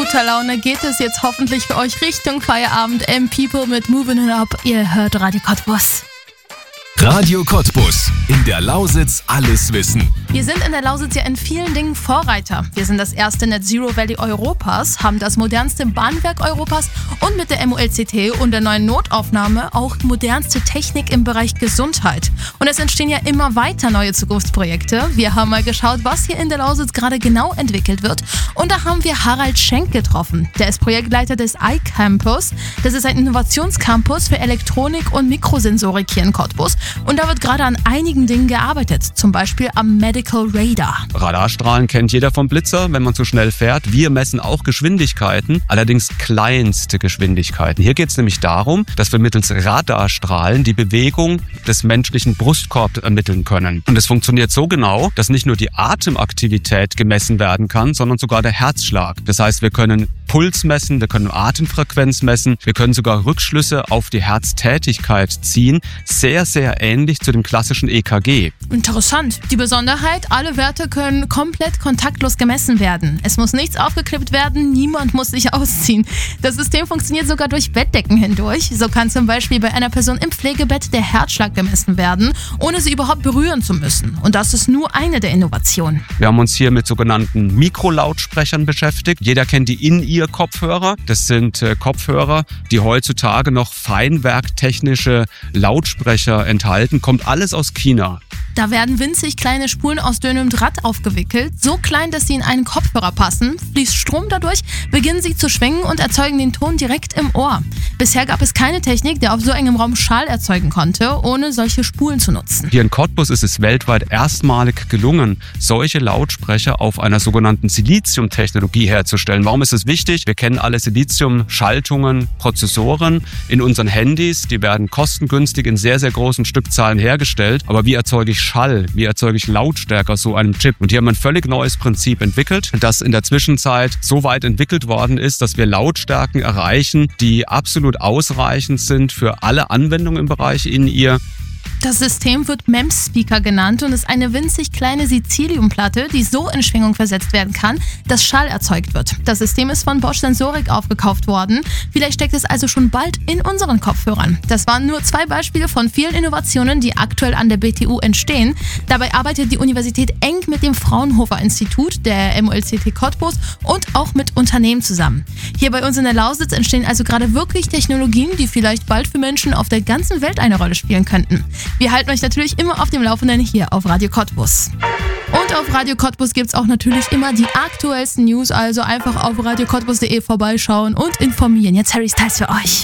guter Laune geht es jetzt hoffentlich für euch Richtung Feierabend. M-People mit Moving It Up. Ihr hört Radio Cottbus. Radio Cottbus. In der Lausitz alles wissen. Wir sind in der Lausitz ja in vielen Dingen Vorreiter. Wir sind das erste Net Zero Valley Europas, haben das modernste Bahnwerk Europas und mit der MOLCT und der neuen Notaufnahme auch modernste Technik im Bereich Gesundheit. Und es entstehen ja immer weiter neue Zukunftsprojekte. Wir haben mal geschaut, was hier in der Lausitz gerade genau entwickelt wird. Und da haben wir Harald Schenk getroffen. Der ist Projektleiter des iCampus. Das ist ein Innovationscampus für Elektronik und Mikrosensorik hier in Cottbus. Und da wird gerade an einigen Dingen gearbeitet, zum Beispiel am Medical Radar. Radarstrahlen kennt jeder vom Blitzer, wenn man zu schnell fährt. Wir messen auch Geschwindigkeiten, allerdings kleinste Geschwindigkeiten. Hier geht es nämlich darum, dass wir mittels Radarstrahlen die Bewegung des menschlichen Brustkorbs ermitteln können. Und es funktioniert so genau, dass nicht nur die Atemaktivität gemessen werden kann, sondern sogar der Herzschlag. Das heißt, wir können Puls messen, wir können Atemfrequenz messen, wir können sogar Rückschlüsse auf die Herztätigkeit ziehen. Sehr, sehr ähnlich zu dem klassischen EKG. Interessant. Die Besonderheit, alle Werte können komplett kontaktlos gemessen werden. Es muss nichts aufgeklippt werden, niemand muss sich ausziehen. Das System funktioniert sogar durch Bettdecken hindurch. So kann zum Beispiel bei einer Person im Pflegebett der Herzschlag gemessen werden, ohne sie überhaupt berühren zu müssen. Und das ist nur eine der Innovationen. Wir haben uns hier mit sogenannten Mikrolautsprechern beschäftigt. Jeder kennt die In-Ear-Kopfhörer. Das sind Kopfhörer, die heutzutage noch feinwerktechnische Lautsprecher enthalten. Kommt alles aus China. Da werden winzig kleine Spulen aus dünnem Draht aufgewickelt, so klein, dass sie in einen Kopfhörer passen, fließt Strom dadurch, beginnen sie zu schwingen und erzeugen den Ton direkt im Ohr. Bisher gab es keine Technik, die auf so engem Raum Schall erzeugen konnte, ohne solche Spulen zu nutzen. Hier in Cottbus ist es weltweit erstmalig gelungen, solche Lautsprecher auf einer sogenannten Silizium-Technologie herzustellen. Warum ist es wichtig? Wir kennen alle Silizium-Schaltungen, Prozessoren in unseren Handys. Die werden kostengünstig in sehr, sehr großen Stückzahlen hergestellt. Aber wie erzeuge ich Schall? Wie erzeuge ich Lautstärke aus so einem Chip? Und hier haben wir ein völlig neues Prinzip entwickelt, das in der Zwischenzeit so weit entwickelt worden ist, dass wir Lautstärken erreichen, die absolut ausreichend sind für alle Anwendungen im Bereich In-Ear. Das System wird MEMS-Speaker genannt und ist eine winzig kleine Siliziumplatte, die so in Schwingung versetzt werden kann, dass Schall erzeugt wird. Das System ist von Bosch Sensorik aufgekauft worden. Vielleicht steckt es also schon bald in unseren Kopfhörern. Das waren nur 2 Beispiele von vielen Innovationen, die aktuell an der BTU entstehen. Dabei arbeitet die Universität eng mit dem Fraunhofer-Institut, der MOLCT Cottbus und auch mit Unternehmen zusammen. Hier bei uns in der Lausitz entstehen also gerade wirklich Technologien, die vielleicht bald für Menschen auf der ganzen Welt eine Rolle spielen könnten. Wir halten euch natürlich immer auf dem Laufenden hier auf Radio Cottbus. Und auf Radio Cottbus gibt es auch natürlich immer die aktuellsten News, also einfach auf radiocottbus.de vorbeischauen und informieren. Jetzt Harry Styles für euch.